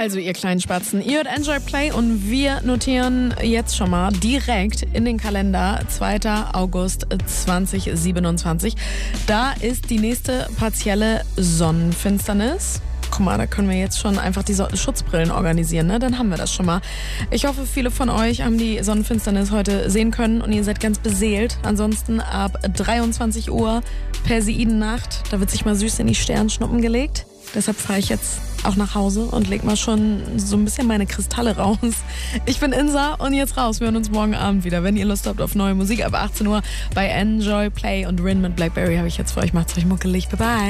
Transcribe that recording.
Also ihr kleinen Spatzen, ihr hört Enjoy Play und wir notieren jetzt schon mal direkt in den Kalender 2. August 2027. Da ist die nächste partielle Sonnenfinsternis. Guck mal, da können wir jetzt schon einfach die Schutzbrillen organisieren, ne? Dann haben wir das schon mal. Ich hoffe, viele von euch haben die Sonnenfinsternis heute sehen können und ihr seid ganz beseelt. Ansonsten ab 23 Uhr Perseidennacht, da wird sich mal süß in die Sternschnuppen gelegt. Deshalb fahre ich jetzt auch nach Hause und leg mal schon so ein bisschen meine Kristalle raus. Ich bin Insa und jetzt raus. Wir hören uns morgen Abend wieder. Wenn ihr Lust habt auf neue Musik ab 18 Uhr bei Enjoy Play und Rin mit Blackberry habe ich jetzt für euch. Macht's euch muckelig. Bye bye.